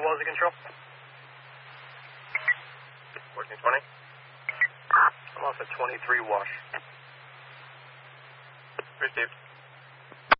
Wellesley Control. 1420. I'm off at 23 Wash. Received.